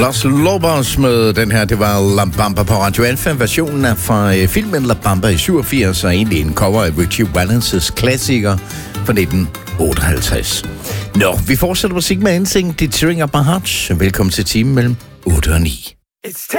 Los Lobos med den her, det var La Bamba på Radio Alfa. Versionen er fra filmen La Bamba i 87, og egentlig en cover af Richie Valences klassiker fra 1958. Nå, vi fortsætter musik med Instinct, Tearing Up My Heart. Velkommen til timen mellem 8 og 9.